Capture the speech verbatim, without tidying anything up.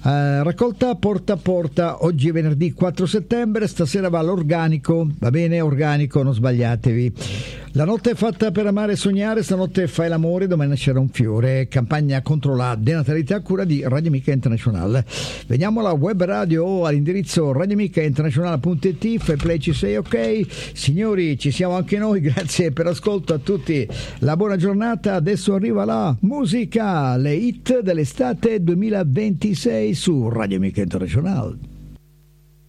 Uh, raccolta porta a porta, oggi è venerdì quattro settembre, stasera va l'organico, va bene, organico, non sbagliatevi. La notte è fatta per amare e sognare, stanotte fai l'amore, domani nascerà un fiore, campagna contro la denatalità a cura di Radio Amica International. Veniamo alla web radio all'indirizzo radioamica internazionale punto it, fai play, ci sei, ok? Signori, ci siamo anche noi, grazie per l'ascolto a tutti, la buona giornata, adesso arriva la musica, le hit dell'estate duemilaventisei su Radio Amica Internazionale.